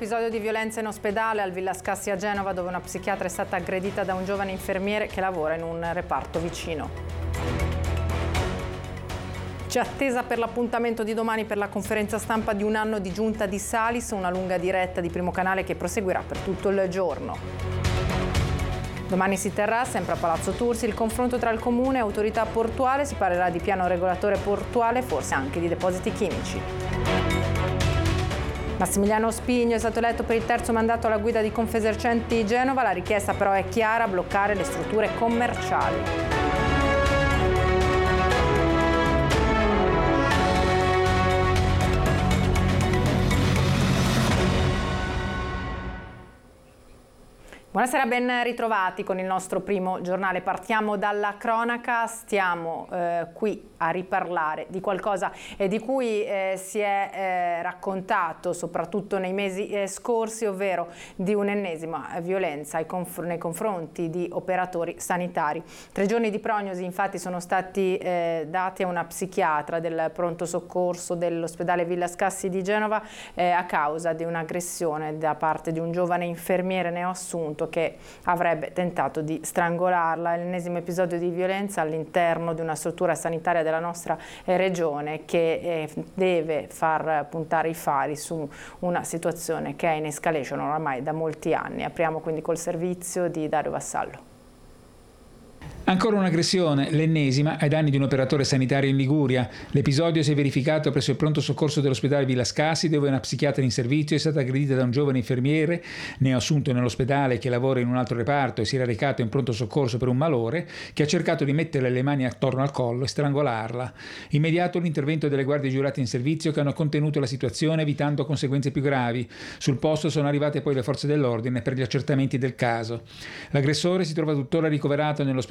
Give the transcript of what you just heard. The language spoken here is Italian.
episodio di violenza in ospedale al Villa Scassi a Genova, dove una psichiatra è stata aggredita da un giovane infermiere che lavora in un reparto vicino. C'è attesa per l'appuntamento di domani per la conferenza stampa di un anno di giunta di Salis, una lunga diretta di Primo Canale che proseguirà per tutto il giorno. Domani si terrà, sempre a Palazzo Tursi, il confronto tra il Comune e autorità portuale, si parlerà di piano regolatore portuale, forse anche di depositi chimici. Massimiliano Spigno è stato eletto per il terzo mandato alla guida di Confesercenti Genova, la richiesta però è chiara: bloccare le strutture commerciali. Buonasera, ben ritrovati con il nostro primo giornale. Partiamo dalla cronaca, stiamo qui a riparlare di qualcosa di cui si è raccontato soprattutto nei mesi scorsi, ovvero di un'ennesima violenza nei confronti di operatori sanitari. 3 giorni di prognosi infatti sono stati dati a una psichiatra del pronto soccorso dell'ospedale Villa Scassi di Genova a causa di un'aggressione da parte di un giovane infermiere neoassunto che avrebbe tentato di strangolarla. L'ennesimo episodio di violenza all'interno di una struttura sanitaria della nostra regione che deve far puntare i fari su una situazione che è in escalation oramai da molti anni. Apriamo quindi col servizio di Dario Vassallo. Ancora un'aggressione, l'ennesima, ai danni di un operatore sanitario in Liguria. L'episodio si è verificato presso il pronto soccorso dell'ospedale Villa Scassi, dove una psichiatra in servizio è stata aggredita da un giovane infermiere neoassunto nell'ospedale che lavora in un altro reparto e si era recato in pronto soccorso per un malore, che ha cercato di metterle le mani attorno al collo e strangolarla. Immediato l'intervento delle guardie giurate in servizio che hanno contenuto la situazione evitando conseguenze più gravi. Sul posto sono arrivate poi le forze dell'ordine per gli accertamenti del caso. L'aggressore si trova tuttora ricoverato nell'ospedale